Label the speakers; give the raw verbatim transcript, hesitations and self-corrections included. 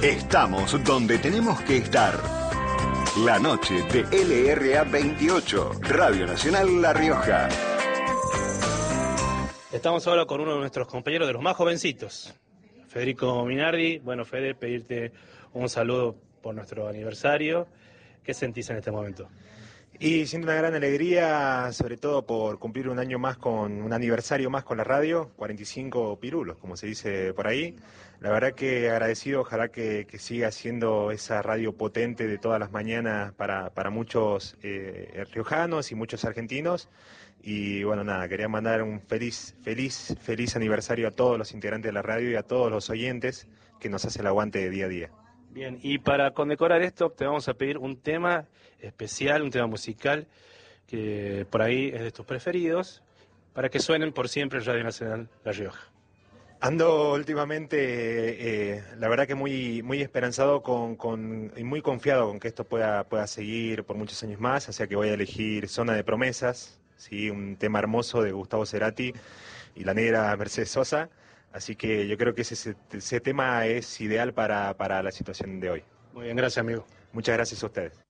Speaker 1: Estamos donde tenemos que estar. La noche de L R A veintiocho, Radio Nacional La Rioja.
Speaker 2: Estamos ahora con uno de nuestros compañeros de los más jovencitos, Federico Minardi. Bueno, Fede, pedirte un saludo por nuestro aniversario. ¿Qué sentís en este momento?
Speaker 3: Y siento una gran alegría, sobre todo por cumplir un año más con, un aniversario más con la radio, cuarenta y cinco pirulos, como se dice por ahí. La verdad que agradecido, ojalá que, que siga siendo esa radio potente de todas las mañanas para, para muchos eh, riojanos y muchos argentinos. Y bueno, nada, quería mandar un feliz, feliz, feliz aniversario a todos los integrantes de la radio y a todos los oyentes que nos hace el aguante día a día.
Speaker 2: Bien, y para condecorar esto te vamos a pedir un tema especial, un tema musical que por ahí es de tus preferidos, para que suenen por siempre en Radio Nacional La Rioja.
Speaker 3: Ando últimamente, eh, la verdad que muy, muy esperanzado con, con, y muy confiado con que esto pueda, pueda seguir por muchos años más, o sea que voy a elegir Zona de Promesas, ¿sí? Un tema hermoso de Gustavo Cerati y la negra Mercedes Sosa. Así que yo creo que ese, ese tema es ideal para, para la situación de hoy.
Speaker 2: Muy bien, gracias amigo.
Speaker 3: Muchas gracias a ustedes.